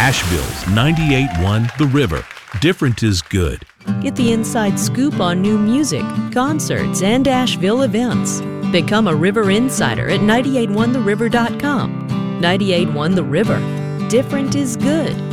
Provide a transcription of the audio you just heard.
Asheville's 98.1 The River. Different is good. Get the inside scoop on new music, concerts, and Asheville events. Become a River Insider at 981theriver.com. 98.1 The River. Different is good.